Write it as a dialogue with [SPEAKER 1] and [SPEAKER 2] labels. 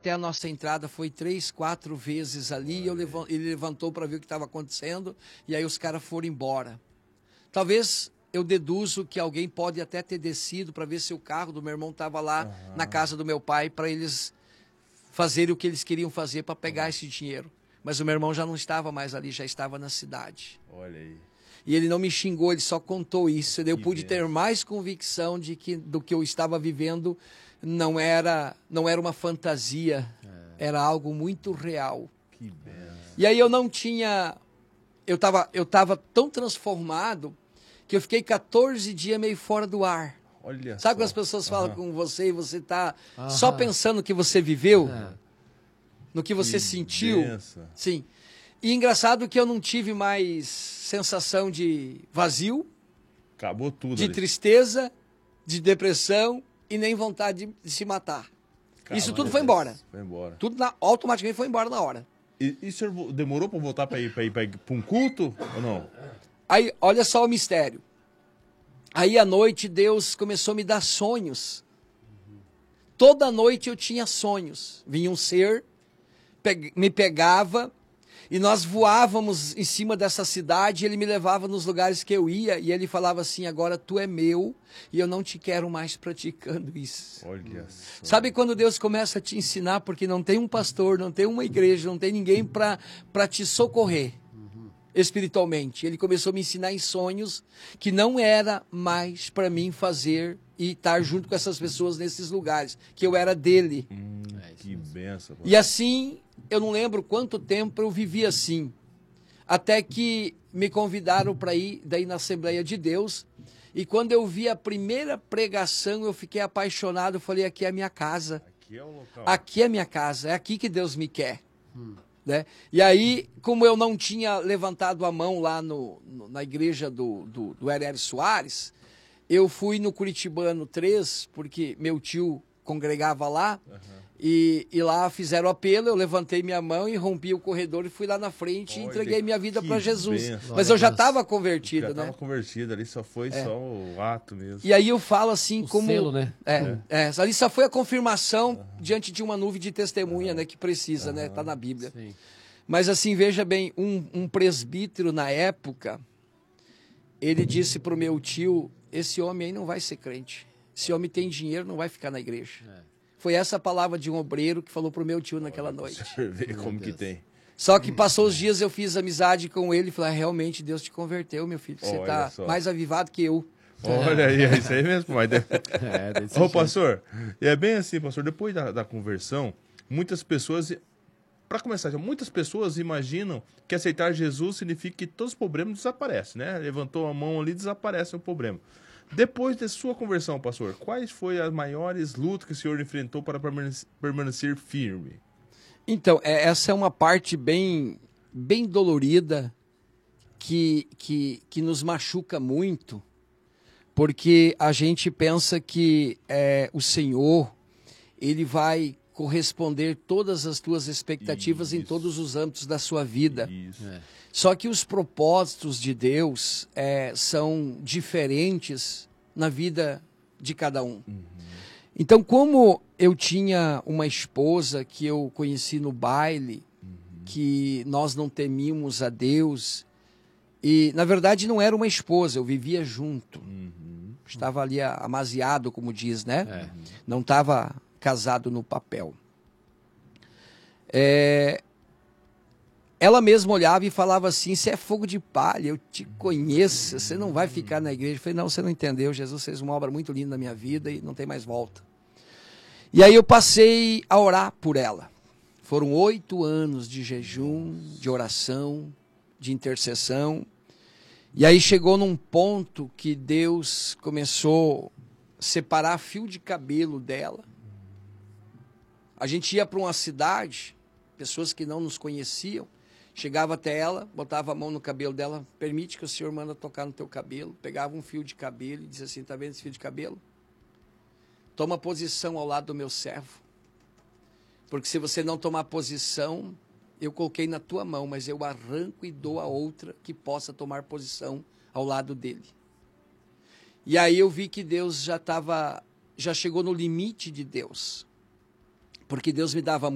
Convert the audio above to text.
[SPEAKER 1] até a nossa entrada foi 3, 4 vezes ali. E ele levantou para ver o que estava acontecendo. E aí os caras foram embora. Talvez eu deduzo que alguém pode até ter descido para ver se o carro do meu irmão estava lá na casa do meu pai, para eles fazerem o que eles queriam fazer para pegar esse dinheiro. Mas o meu irmão já não estava mais ali, já estava na cidade.
[SPEAKER 2] Olha aí.
[SPEAKER 1] E ele não me xingou, ele só contou isso. Eu pude ter mais convicção de que do que eu estava vivendo não era uma fantasia, era algo muito real.
[SPEAKER 2] Que benção.
[SPEAKER 1] E aí eu não tinha... Eu estava tão transformado que eu fiquei 14 dias meio fora do ar.
[SPEAKER 2] Olha
[SPEAKER 1] Sabe quando as pessoas falam com você e você está só pensando no que você viveu? No que você sentiu?
[SPEAKER 2] Benção.
[SPEAKER 1] Sim. E engraçado que eu não tive mais sensação de vazio,
[SPEAKER 2] Acabou tudo
[SPEAKER 1] de
[SPEAKER 2] ali.
[SPEAKER 1] tristeza, de depressão e nem vontade de se matar. Isso tudo foi embora.
[SPEAKER 2] Foi embora.
[SPEAKER 1] Tudo automaticamente foi embora na hora.
[SPEAKER 2] E o senhor demorou para voltar para ir para um culto ou não?
[SPEAKER 1] Aí, olha só o mistério. Aí à noite Deus começou a me dar sonhos. Toda noite eu tinha sonhos. Vinha um ser, me pegava e nós voávamos em cima dessa cidade. Ele me levava nos lugares que eu ia e ele falava assim: agora tu é meu e eu não te quero mais praticando isso.
[SPEAKER 2] Olha só.
[SPEAKER 1] Sabe quando Deus começa a te ensinar, porque não tem um pastor, não tem uma igreja, não tem ninguém para te socorrer espiritualmente. Ele começou a me ensinar em sonhos que não era mais para mim fazer e estar junto com essas pessoas nesses lugares, que eu era dele.
[SPEAKER 2] Que benção.
[SPEAKER 1] E assim, eu não lembro quanto tempo eu vivi assim, até que me convidaram para ir daí na Assembleia de Deus, e quando eu vi a primeira pregação, eu fiquei apaixonado, eu falei: aqui é a minha casa.
[SPEAKER 2] Aqui é o local.
[SPEAKER 1] Aqui é a minha casa, é aqui que Deus me quer. Né? E aí, como eu não tinha levantado a mão lá na igreja do R.R. Soares, eu fui no Curitibano 3, porque meu tio congregava lá, e lá fizeram apelo, eu levantei minha mão e rompi o corredor e fui lá na frente e entreguei minha vida para Jesus.
[SPEAKER 2] benção.
[SPEAKER 1] Mas eu já estava convertido,
[SPEAKER 2] Já
[SPEAKER 1] né?
[SPEAKER 2] estava convertido, ali só foi só o ato mesmo.
[SPEAKER 1] E aí eu falo assim
[SPEAKER 3] O
[SPEAKER 1] como...
[SPEAKER 3] selo, né?
[SPEAKER 1] Ali só foi a confirmação diante de uma nuvem de testemunha, né, que precisa, né? Tá na Bíblia.
[SPEAKER 3] Sim.
[SPEAKER 1] Mas assim, veja bem, um presbítero na época, ele disse pro meu tio: esse homem aí não vai ser crente. Esse homem tem dinheiro, não vai ficar na igreja. Foi essa a palavra de um obreiro que falou pro meu tio naquela noite.
[SPEAKER 2] Você vê como que tem.
[SPEAKER 1] Só que passou os dias, eu fiz amizade com ele e falei: realmente Deus te converteu, meu filho. Você
[SPEAKER 2] Olha
[SPEAKER 1] tá
[SPEAKER 2] só.
[SPEAKER 1] mais avivado que eu.
[SPEAKER 2] Olha aí, é isso aí mesmo, pai.
[SPEAKER 3] Desse
[SPEAKER 2] Ô,
[SPEAKER 3] jeito.
[SPEAKER 2] pastor, e é bem assim, pastor, depois da conversão, muitas pessoas, para começar, muitas pessoas imaginam que aceitar Jesus significa que todos os problemas desaparecem, né? Levantou a mão ali, desaparece o problema. Depois da sua conversão, pastor, quais foram as maiores lutas que o senhor enfrentou para permanecer firme?
[SPEAKER 1] Então, essa é uma parte bem dolorida que nos machuca muito, porque a gente pensa que o Senhor, ele vai corresponder todas as tuas expectativas em
[SPEAKER 2] Isso.
[SPEAKER 1] todos os âmbitos da sua vida.
[SPEAKER 2] Isso.
[SPEAKER 1] Só que os propósitos de Deus são diferentes na vida de cada um. Então, como eu tinha uma esposa que eu conheci no baile, que nós não temíamos a Deus, e na verdade não era uma esposa, eu vivia junto. Estava ali amaziado, como diz, né? Não estava casado no papel. Ela mesma olhava e falava assim: você é fogo de palha, eu te conheço, você não vai ficar na igreja. Eu falei: não, você não entendeu, Jesus fez uma obra muito linda na minha vida e não tem mais volta. E aí eu passei a orar por ela. Foram 8 anos de jejum, de oração, de intercessão. E aí chegou num ponto que Deus começou a separar fio de cabelo dela. A gente ia para uma cidade, pessoas que não nos conheciam, chegava até ela, botava a mão no cabelo dela: permite que o senhor manda tocar no teu cabelo. Pegava um fio de cabelo e dizia assim: tá vendo esse fio de cabelo? Toma posição ao lado do meu servo. Porque se você não tomar posição, eu coloquei na tua mão, mas eu arranco e dou a outra que possa tomar posição ao lado dele. E aí eu vi que Deus já chegou no limite de Deus. Porque Deus me dava